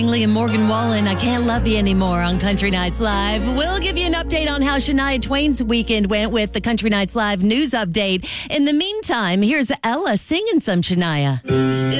Lee and Morgan Wallen, I Can't Love You Anymore on Country Nights Live. We'll give you an update on how Shania Twain's weekend went with the Country Nights Live news update. In the meantime, here's Ella singing some Shania. Still